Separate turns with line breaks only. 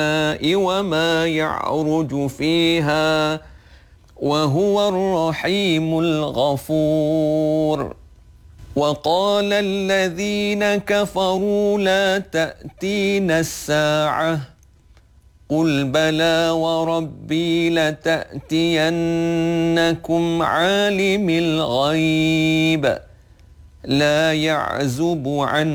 وما يعرج فيها وهو الرحيم الغفور. وقال الذين كفروا لا تأتينا الساعة قل بلى وربي لتأتينكم عالم الغيب لا يعزب عنه